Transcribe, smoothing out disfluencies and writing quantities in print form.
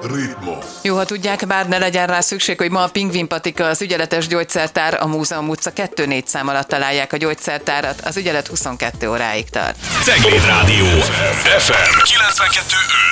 Ritmo. Jó, ha tudják, bár ne legyen rá szükség, hogy ma a Pingvin Patika, az ügyeletes gyógyszertár, a Múzeum utca 2-4 szám alatt találják a gyógyszertárat, az ügyelet 22 óráig tart. Cegléd Rádió FM 92.5.